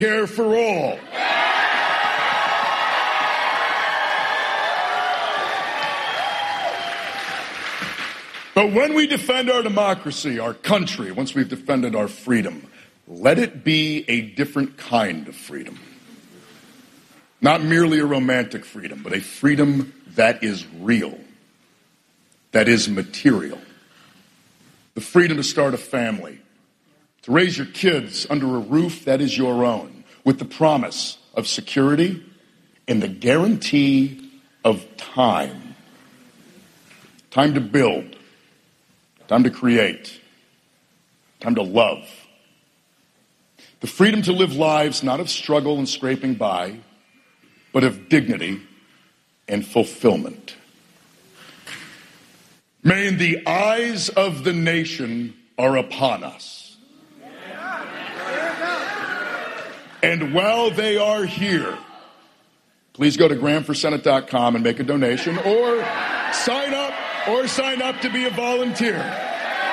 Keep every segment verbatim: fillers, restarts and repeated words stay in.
Care for all. But when we defend our democracy, our country, once we've defended our freedom, let it be a different kind of freedom. Not merely a romantic freedom, but a freedom that is real, that is material. The freedom to start a family, to raise your kids under a roof that is your own, with the promise of security and the guarantee of time. Time to build, time to create, time to love. The freedom to live lives not of struggle and scraping by, but of dignity and fulfillment. May the eyes of the nation are upon us. And while they are here, please go to graham for senate dot com and make a donation, or sign up, or sign up to be a volunteer.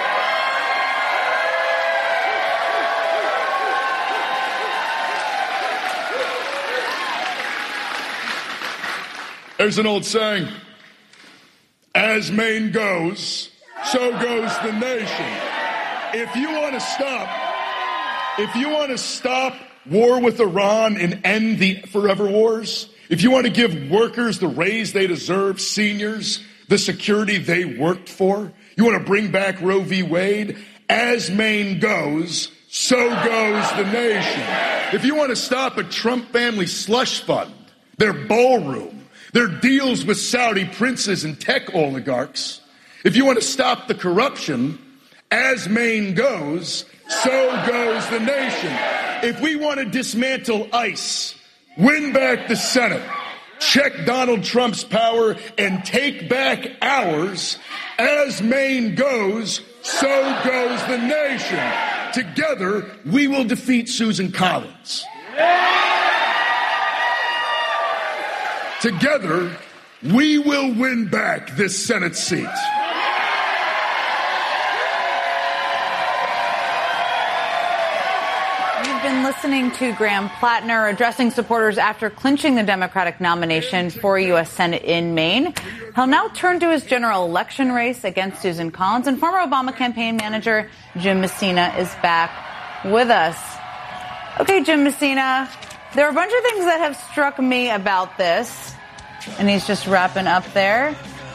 There's an old saying, as Maine goes, so goes the nation. If you want to stop, if you want to stop war with Iran and end the forever wars, if you want to give workers the raise they deserve, seniors the security they worked for, you want to bring back Roe v. Wade, as Maine goes, so goes the nation. If you want to stop a Trump family slush fund, their ballroom, their deals with Saudi princes and tech oligarchs, if you want to stop the corruption, as Maine goes, so goes the nation. If we want to dismantle ICE, win back the Senate, check Donald Trump's power, and take back ours, as Maine goes, so goes the nation. Together, we will defeat Susan Collins. Together, we will win back this Senate seat. You've been listening to Graham Plattner addressing supporters after clinching the Democratic nomination for U S Senate in Maine. He'll now turn to his general election race against Susan Collins, and former Obama campaign manager Jim Messina is back with us. Okay, Jim Messina, there are a bunch of things that have struck me about this, and he's just wrapping up there.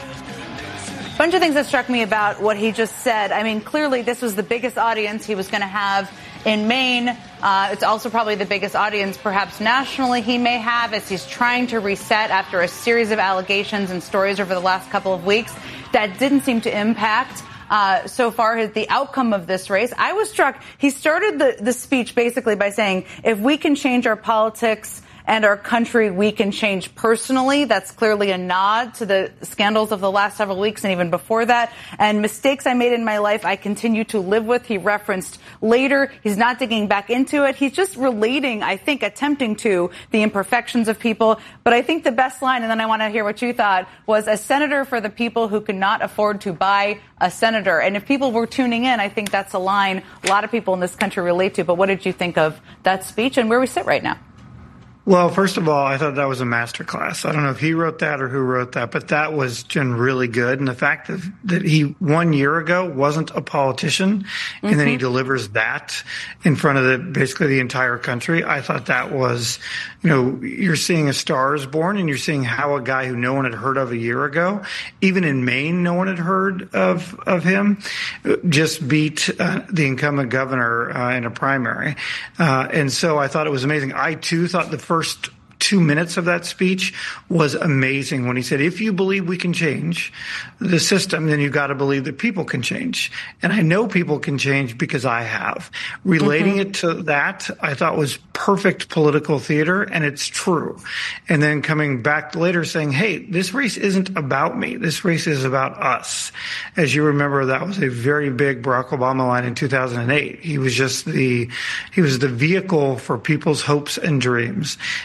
A bunch of things that struck me about what he just said. I mean, clearly this was the biggest audience he was going to have in Maine. Uh, it's also probably the biggest audience perhaps nationally he may have as he's trying to reset after a series of allegations and stories over the last couple of weeks that didn't seem to impact Uh, so far, the outcome of this race. I was struck. He started the, the speech basically by saying, if we can change our politics and our country, we can change personally. That's clearly a nod to the scandals of the last several weeks and even before that. And mistakes I made in my life, I continue to live with. He referenced later. He's not digging back into it. He's just relating, I think, attempting to the imperfections of people. But I think the best line, and then I want to hear what you thought, was a senator for the people who could not afford to buy a senator. And if people were tuning in, I think that's a line a lot of people in this country relate to. But what did you think of that speech and where we sit right now? Well, first of all, I thought that was a masterclass. I don't know if he wrote that or who wrote that, but that was just really good. And the fact that, that he one year ago wasn't a politician, mm-hmm. and then he delivers that in front of the, basically the entire country, I thought that was, you know, you're seeing a Star is Born, and you're seeing how a guy who no one had heard of a year ago, even in Maine, no one had heard of, of him, just beat uh, the incumbent governor uh, in a primary. Uh, and so I thought it was amazing. I, too, thought the first First two minutes of that speech was amazing when he said, if you believe we can change the system, then you've got to believe that people can change. And I know people can change because I have. Relating mm-hmm. it to that, I thought was perfect political theater, and it's true. And then coming back later saying, hey, this race isn't about me. This race is about us. As you remember, that was a very big Barack Obama line in two thousand eight. He was just the, he was the vehicle for people's hopes and dreams. And I think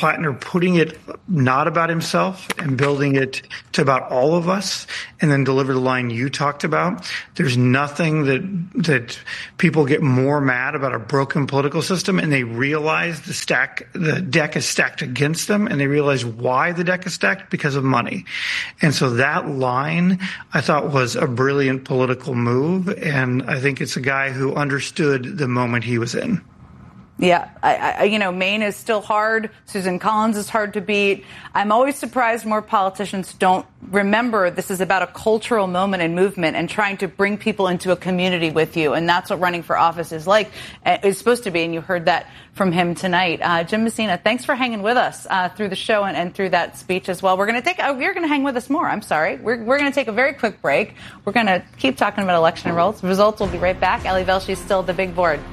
Plattner putting it not about himself and building it to about all of us, and then deliver the line you talked about. There's nothing that that people get more mad about a broken political system, and they realize the stack, the deck is stacked against them, and they realize why the deck is stacked, because of money. And so that line, I thought, was a brilliant political move, and I think it's a guy who understood the moment he was in. Yeah, I, I, you know, Maine is still hard. Susan Collins is hard to beat. I'm always surprised more politicians don't remember this is about a cultural moment and movement and trying to bring people into a community with you. And that's what running for office is like, is supposed to be. And you heard that from him tonight. Uh, Jim Messina, thanks for hanging with us uh, through the show and, and through that speech as well. We're going to take, uh, you're going to hang with us more. I'm sorry. We're, we're going to take a very quick break. We're going to keep talking about election results. Results will be right back. Elie Velshi is still at the big board.